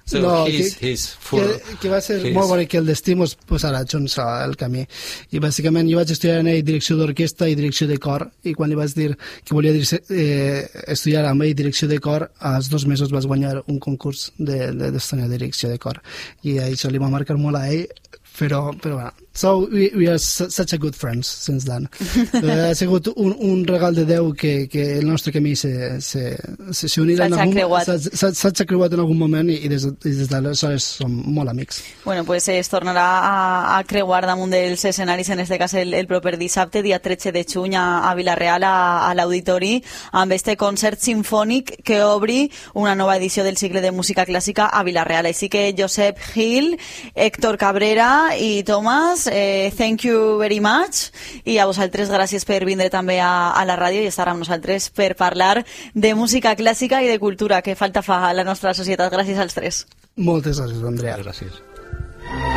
So no, he's full. Que va ser molt bonic que el destí mos posarà junts al camí. I bàsicament jo vaig estudiar en ell direcció d'orquestra i direcció de cor, i quan li vaig dir que volia estudiar amb ell direcció de cor, als 2 mesos vaig guanyar un concurs d'estudiar direcció de cor. I això li va marcar molt a ell, però bueno. So we are such a good friends since then. Ha sigut un regal de Déu que el nostre camí s'unirà s'ha creuat en algun moment i des d'aleshores som molt amics. Bueno, pues es tornarà a creuar damunt dels escenaris, en este cas el proper dissabte, dia 13 de juny a Vila-real, a l'Auditori, amb este concert sinfònic que obri una nova edició del cicle de música clàssica a Vila-real. Així que Josep Gil, Héctor Cabrera i Tomàs, thank you very much, i a vosaltres gràcies per vindre també a la ràdio i estar amb nosaltres per parlar de música clàssica i de cultura, que falta fa a la nostra societat. Gràcies als tres. Moltes gràcies, Andrea. Gràcies.